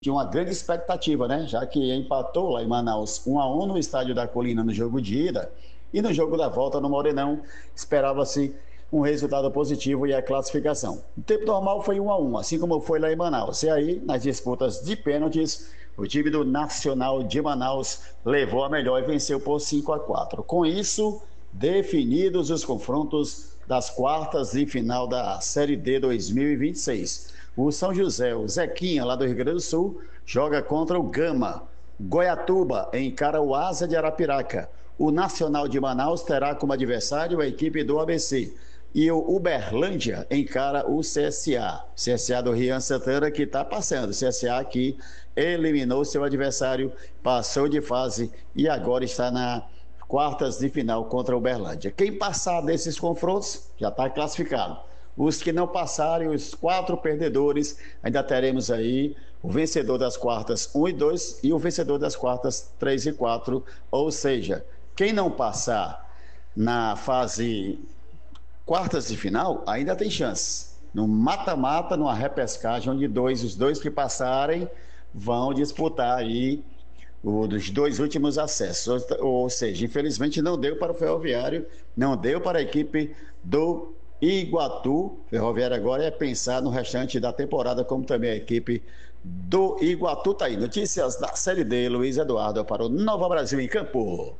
de uma grande expectativa, né? Já que empatou lá em Manaus 1-1 no estádio da Colina no jogo de ida e no jogo da volta no Morenão, esperava-se um resultado positivo e a classificação. O tempo normal foi 1-1, assim como foi lá em Manaus. E aí, nas disputas de pênaltis, o time do Nacional de Manaus levou a melhor e venceu por 5-4. Com isso, definidos os confrontos das quartas de final da Série D 2026. O São José, o Zequinha, lá do Rio Grande do Sul, joga contra o Gama. Goiatuba encara o Asa de Arapiraca. O Nacional de Manaus terá como adversário a equipe do ABC. E o Uberlândia encara o CSA. CSA do Rian Santana, que está passando. O CSA que eliminou seu adversário, passou de fase e agora está na quartas de final contra o Uberlândia. Quem passar desses confrontos já está classificado. Os que não passarem, os 4 perdedores, ainda teremos aí o vencedor das quartas 1 e 2 e o vencedor das quartas 3 e 4. Ou seja, quem não passar na fase quartas de final ainda tem chance. No mata-mata, numa repescagem onde os dois que passarem vão disputar aí os 2 últimos acessos. Ou seja, infelizmente não deu para o Ferroviário, não deu para a equipe do Iguatu. Ferroviário agora é pensar no restante da temporada, como também a equipe do Iguatu. Tá aí, notícias da Série D, Luiz Eduardo para o Nova Brasil em Campo.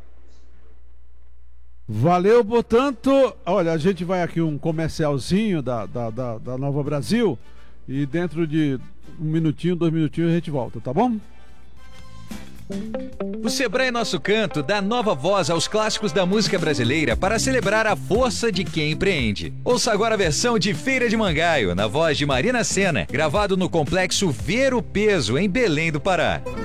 Valeu, portanto, olha, a gente vai aqui um comercialzinho da Nova Brasil e dentro de 1 minutinho, 2 minutinhos a gente volta, tá bom? O Sebrae Nosso Canto dá nova voz aos clássicos da música brasileira para celebrar a força de quem empreende. Ouça agora a versão de Feira de Mangaio, na voz de Marina Sena, gravado no Complexo Ver o Peso, em Belém do Pará.